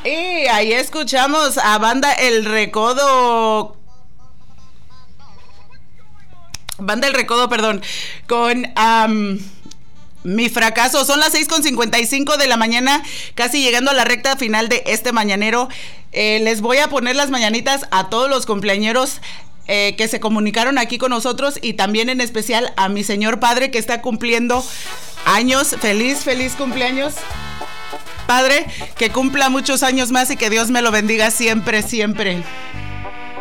Y ahí escuchamos a Banda El Recodo. Banda El Recodo, perdón. Con Mi Fracaso. Son las 6:55 de la mañana, casi llegando a la recta final de este mañanero. Les voy a poner las mañanitas a todos los cumpleañeros que se comunicaron aquí con nosotros, y también en especial a mi señor padre que está cumpliendo años. Feliz cumpleaños, padre, que cumpla muchos años más y que Dios me lo bendiga siempre, siempre.